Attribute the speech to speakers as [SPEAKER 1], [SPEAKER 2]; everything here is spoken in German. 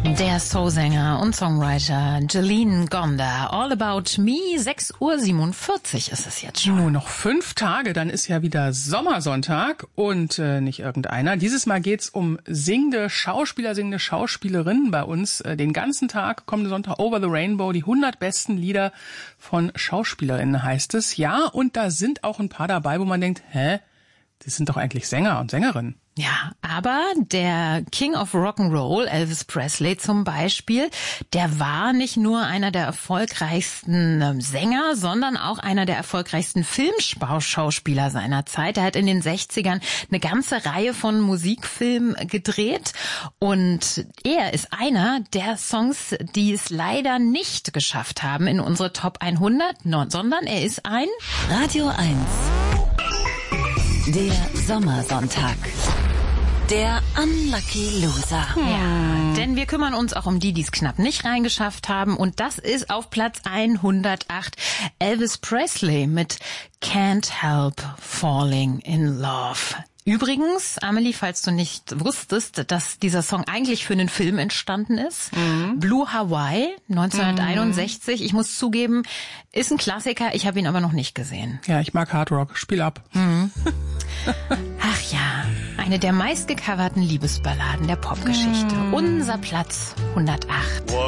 [SPEAKER 1] Der Soulsänger und Songwriter Jolene Gonda. All About Me, 6:47 Uhr ist es jetzt schon.
[SPEAKER 2] Nur noch 5 Tage, dann ist ja wieder Sommersonntag und nicht irgendeiner. Dieses Mal geht's um singende Schauspieler, singende Schauspielerinnen bei uns. Den ganzen Tag, kommende Sonntag, Over the Rainbow, die 100 besten Lieder von Schauspielerinnen heißt es. Ja, und da sind auch ein paar dabei, wo man denkt, das sind doch eigentlich Sänger und Sängerinnen.
[SPEAKER 1] Ja, aber der King of Rock'n'Roll, Elvis Presley zum Beispiel, der war nicht nur einer der erfolgreichsten Sänger, sondern auch einer der erfolgreichsten Filmschauspieler seiner Zeit. Er hat in den 60ern eine ganze Reihe von Musikfilmen gedreht und er ist einer der Songs, die es leider nicht geschafft haben in unsere Top 100, sondern er ist ein
[SPEAKER 3] Radio 1. Der Sommersonntag. Der Unlucky Loser.
[SPEAKER 1] Ja, denn wir kümmern uns auch um die es knapp nicht reingeschafft haben. Und das ist auf Platz 108 Elvis Presley mit Can't Help Falling in Love. Übrigens, Amelie, falls du nicht wusstest, dass dieser Song eigentlich für einen Film entstanden ist, Blue Hawaii, 1961. Ich muss zugeben, ist ein Klassiker, ich habe ihn aber noch nicht gesehen.
[SPEAKER 2] Ja, ich mag Hard Rock. Spiel ab.
[SPEAKER 1] Ach ja, eine der meistgecoverten Liebesballaden der Popgeschichte. Unser Platz 108.